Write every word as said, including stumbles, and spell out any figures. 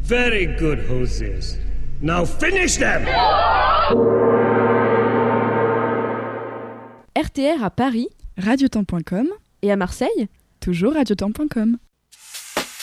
Very good, Joses. Now finish them! R T R à Paris, radiotemps point com et à Marseille, toujours radiotemps point com.